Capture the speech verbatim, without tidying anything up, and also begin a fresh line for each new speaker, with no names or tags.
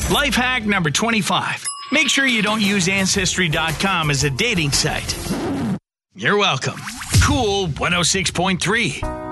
Life hack number twenty-five. Make sure you don't use Ancestry dot com as a dating site. You're welcome. Cool one oh six point three.